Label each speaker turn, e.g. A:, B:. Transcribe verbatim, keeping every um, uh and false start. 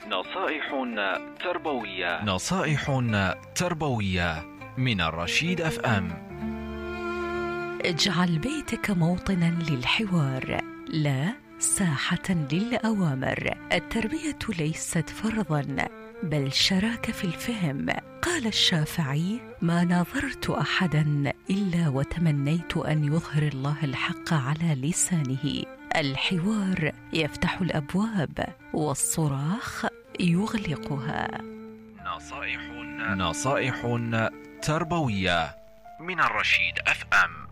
A: نصائح تربوية.
B: نصائح تربوية من الرشيد اف ام.
C: اجعل بيتك موطنا للحوار لا ساحة للأوامر. التربية ليست فرضا بل شراكة في الفهم. قال الشافعي: ما ناظرت أحدا إلا وتمنيت أن يظهر الله الحق على لسانه. الحوار يفتح الأبواب والصراخ يغلقها.
B: نصائح نصائح تربوية من الرشيد اف ام.